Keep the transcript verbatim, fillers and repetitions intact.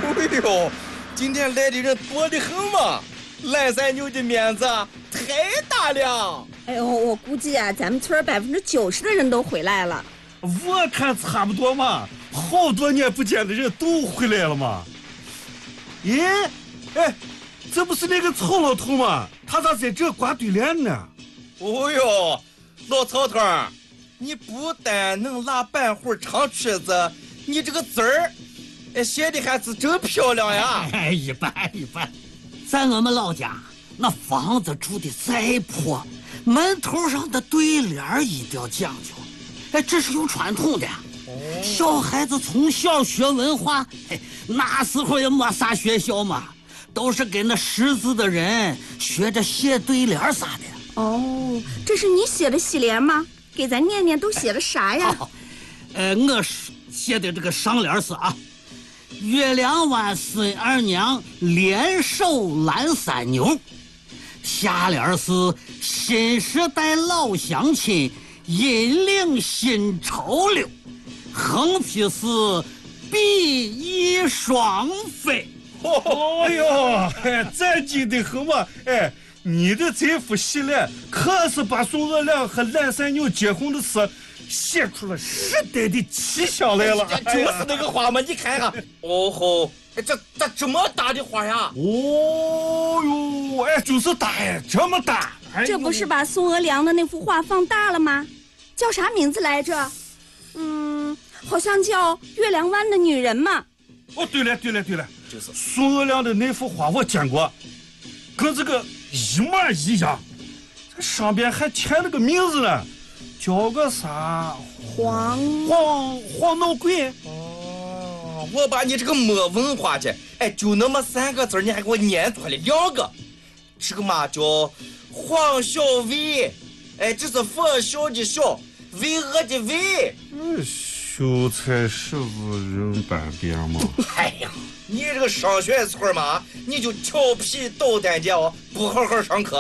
哦呦，今天来的人多得很嘛，蓝山牛的面子太大了。 哎呦，我估计啊，咱们村百分之九十的人都回来了。 我看差不多嘛，好多年不见的人都回来了嘛。咦，哎，这不是那个曹老头吗？他咋在这挂对联呢？ 哦呦，老曹头，你不但能拉板胡唱曲子，你这个字儿，哎，写的还是真漂亮呀。 哎，一般一般。在我们老家，那房子住的再破，门头上的对联一定要讲究。哎，这是有传统的。哦、小孩子从小学文化，哎，那时候也没啥学校嘛，都是跟那识字的人学着写对联啥的。 哦，这是你写的喜联吗？给咱念念，都写的啥呀？ 哦、呃，我写的这个上联是啊，月亮湾孙二娘联手拦三牛。下联是新时代老乡亲引领新潮流。横批是比翼双飞。 哦哟，哎，咱记得很嘛！哎，你的这幅喜联可是把宋额良和蓝山牛结婚的事写出了时代的气象来了。 就是那个花嘛，你看看。哦吼，这这这么大的花呀！ 哦哟，哎，就是大哎，这么大。 哎、这不是把宋额良的那幅画放大了吗？叫啥名字来着？嗯，好像叫《月亮湾的女人》嘛。 哦，对了对了对了，就是宋额良的那幅画我见过，跟这个一模一样。这上边还签了个名字呢，叫个啥黄黄黄脑鬼。 哦，我把你这个没文化去，哎，就那么三个字，你还给我念错了两个。这个嘛叫黄小伟，哎，这是佛小的小。巍峨的巍， 嗯，秀才十五人半边嘛。 哎呀，你这个上学时候嘛，你就调皮捣蛋的哦，不好好上课。